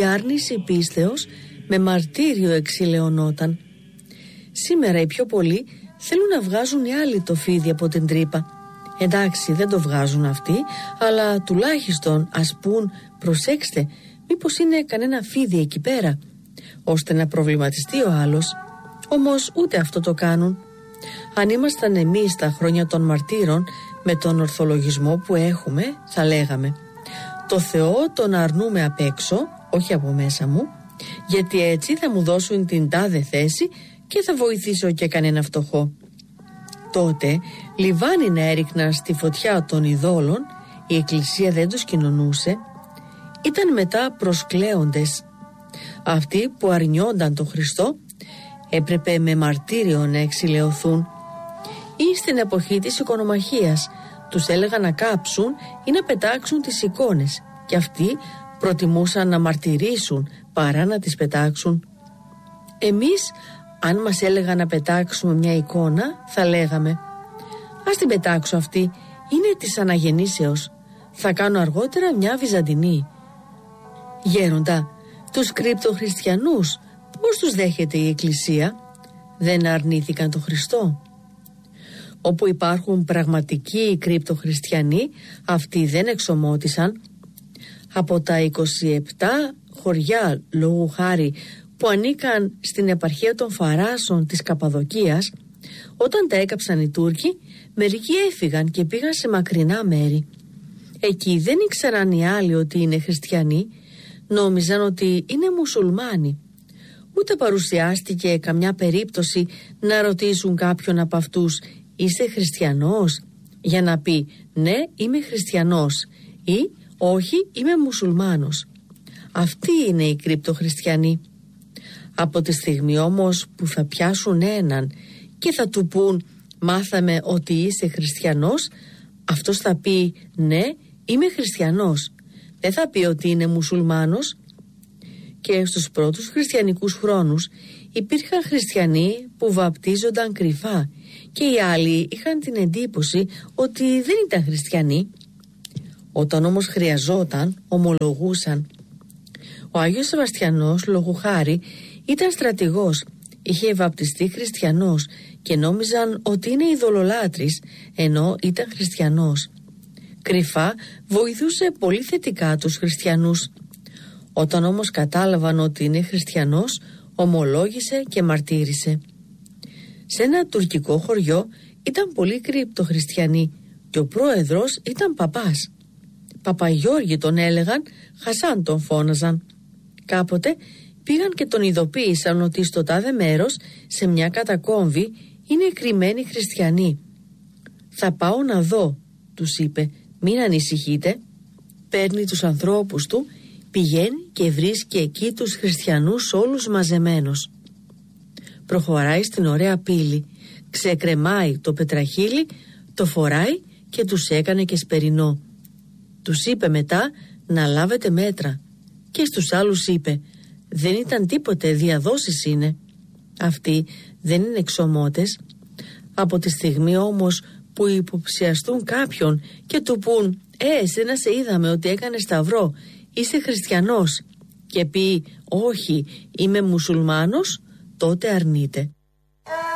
η άρνηση πίστεως με μαρτύριο εξηλαιωνόταν. Σήμερα οι πιο πολλοί θέλουν να βγάζουν οι άλλοι το φίδι από την τρύπα. Εντάξει, δεν το βγάζουν αυτοί, αλλά τουλάχιστον ας πούν, προσέξτε, μήπως είναι κανένα φίδι εκεί πέρα, ώστε να προβληματιστεί ο άλλος. Όμως ούτε αυτό το κάνουν. Αν ήμασταν εμείς τα χρόνια των μαρτύρων, με τον ορθολογισμό που έχουμε, θα λέγαμε: το Θεό τον αρνούμε απ' έξω, όχι από μέσα μου, γιατί έτσι θα μου δώσουν την τάδε θέση και θα βοηθήσω και κανένα φτωχό. Τότε λιβάνι να έριχναν στη φωτιά των ειδόλων, η Εκκλησία δεν τους κοινωνούσε. Ήταν μετά προσκλέοντες. Αυτοί που αρνιόνταν τον Χριστό έπρεπε με μαρτύριο να εξηλαιωθούν. Ή στην εποχή της οικονομαχίας τους έλεγαν να κάψουν ή να πετάξουν τις εικόνες, και αυτοί προτιμούσαν να μαρτυρήσουν παρά να τις πετάξουν. Εμείς, αν μας έλεγαν να πετάξουμε μια εικόνα, θα λέγαμε: ας την πετάξω αυτή, είναι της αναγεννήσεως, θα κάνω αργότερα μια βυζαντινή. Γέροντα, τους κρυπτοχριστιανούς πώς τους δέχεται η Εκκλησία? Δεν αρνήθηκαν τον Χριστό? Όπου υπάρχουν πραγματικοί κρυπτοχριστιανοί, αυτοί δεν εξομότησαν. Από τα 27 χωριά, λόγου χάρη, που ανήκαν στην επαρχία των Φαράσων της Καπαδοκίας, όταν τα έκαψαν οι Τούρκοι, μερικοί έφυγαν και πήγαν σε μακρινά μέρη. Εκεί δεν ήξεραν οι άλλοι ότι είναι χριστιανοί, νόμιζαν ότι είναι μουσουλμάνοι. Ούτε παρουσιάστηκε καμιά περίπτωση να ρωτήσουν κάποιον από αυτούς: είστε χριστιανός? Για να πει: ναι, είμαι χριστιανός, ή όχι, είμαι μουσουλμάνος. Αυτοί είναι οι κρυπτοχριστιανοί. Από τη στιγμή όμως που θα πιάσουν έναν και θα του πούν: μάθαμε ότι είσαι χριστιανός, αυτός θα πει: ναι, είμαι χριστιανός. Δεν θα πει ότι είναι μουσουλμάνος. Και στους πρώτους χριστιανικούς χρόνους υπήρχαν χριστιανοί που βαπτίζονταν κρυφά και οι άλλοι είχαν την εντύπωση ότι δεν ήταν χριστιανοί. Όταν όμως χρειαζόταν, ομολογούσαν. Ο Άγιος Σεβαστιανός, λόγου χάρη, ήταν στρατηγός, είχε βαπτιστεί χριστιανός και νόμιζαν ότι είναι ειδωλολάτρης, ενώ ήταν χριστιανός. Κρυφά βοηθούσε πολύ θετικά τους χριστιανούς. Όταν όμως κατάλαβαν ότι είναι χριστιανός, ομολόγησε και μαρτύρησε. Σε ένα τουρκικό χωριό ήταν πολύ κρυπτοχριστιανοί και ο πρόεδρος ήταν παπάς. Παπαγιώργη τον έλεγαν, Χασάν τον φώναζαν. Κάποτε πήγαν και τον ειδοποίησαν ότι στο τάδε μέρος, σε μια κατακόμβη, είναι κρυμμένοι χριστιανοί. «Θα πάω να δω», τους είπε, «μην ανησυχείτε». Παίρνει τους ανθρώπους του, πηγαίνει και βρίσκει εκεί τους χριστιανούς όλους μαζεμένους. Προχωράει στην ωραία πύλη, ξεκρεμάει το πετραχύλι, το φοράει και τους έκανε και σπερινό. Τους είπε μετά να λάβετε μέτρα και στους άλλους είπε: δεν ήταν τίποτε, διαδόσεις είναι. Αυτοί δεν είναι εξομότες. Από τη στιγμή όμως που υποψιαστούν κάποιον και του πούν: εσένα σε είδαμε ότι έκανε σταυρό, είσαι χριστιανός, και πει: όχι, είμαι μουσουλμάνος, τότε αρνείται.